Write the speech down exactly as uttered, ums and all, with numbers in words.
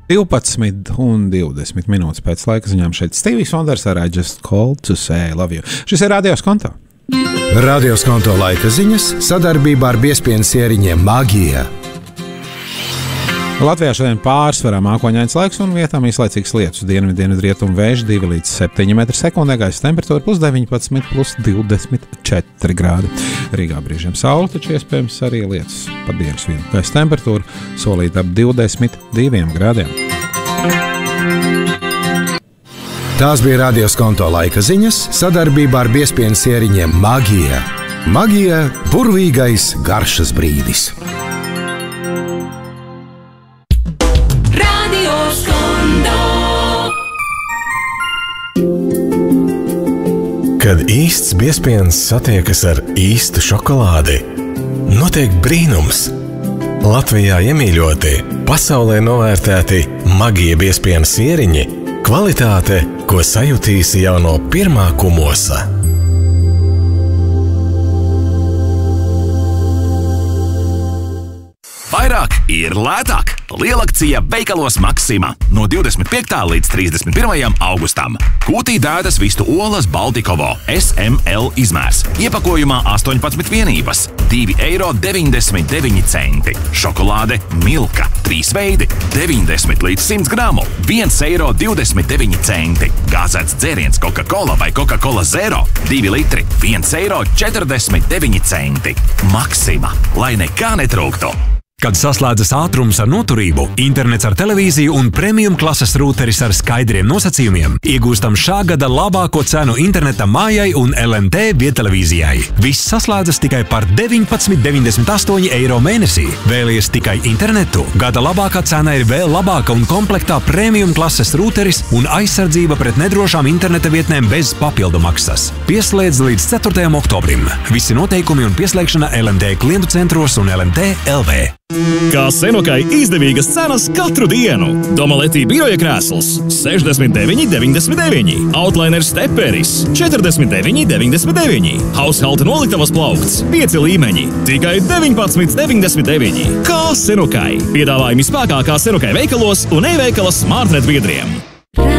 divpadsmit un divdesmit minūtes pēc laika ziņām šeit Stevijs Vonders ar I just called to say I love you. Šis ir Radio Skonto. Radio Skonto laika ziņas sadarbībā ar biezpienas ieriņiem Magija. Latvijā šodien pārsvarā mākoņains laiks un vietām īslaicīgs lietus. Dienvidu dienvidu rietumu vējš divi līdz septiņi metri sekundē, gaisa temperatūra plus deviņpadsmit, plus divdesmit četri grādi. Rīgā brīžiem saule, taču iespējams arī lietus pa dienas vienu. Gaisa temperatūra solīt ap divdesmit diviem grādiem. Tās bija Radio Skonto laika ziņas sadarbībā ar biezpienas ieriņiem Magija. Magija – burvīgais garšas brīdis. Kad īsts biezpiens satiekas ar īstu šokolādi, notiek brīnums. Latvijā iemīļoti, pasaulē novērtēti Magija biezpienas ieriņi, kvalitāte, ko sajutīsi jau no pirmā kumosa. Vairāk ir lētāk. Lielakcija veikalos Maxima no divdesmit piektā līdz trīsdesmit pirmajam augustam. Kūtī dētas vistu olas Baltikovo S M L izmērs. Iepakojumā astoņpadsmit vienības, divi eiro deviņdesmit deviņi centi. Šokolāde Milka, trīs veidi, deviņdesmit līdz simt gramu, viens eiro divdesmit deviņi centi. Gāzēts dzēriens Coca-Cola vai Coca-Cola Zero, divi litri, viens eiro četrdesmit deviņi centi. Maxima, lai nekā netrūktu. Kad saslēdzas ātrums ar noturību, internets ar televīziju un premium klases rūteris ar skaidriem nosacījumiem, iegūstam šā gada labāko cenu interneta mājai un L M T viedtelevīzijai. Viss saslēdzas tikai par deviņpadsmit deviņdesmit astoņi eiro mēnesī. Vēlies tikai internetu? Gada labākā cena ir vēl labāka un komplektā premium klases rūteris un aizsardzība pret nedrošām interneta vietnēm bez papildu maksas. Pieslēdz līdz ceturtajam oktobrim. Visi noteikumi un pieslēgšana L M T klientu centros un L M T L V. Kā Senokai izdevīgas cenas katru dienu. Domaletī biroja krēsls sešdesmit deviņi deviņdesmit deviņi, Outliner Steperis četrdesmit deviņi deviņdesmit deviņi, Haushalta noliktavas plaukts pieci līmeņi, tikai deviņpadsmit deviņdesmit deviņi. Kā Senokai. Piedāvājumi spēkā kā Senokai veikalos un e-veikala Smartnet biedriem.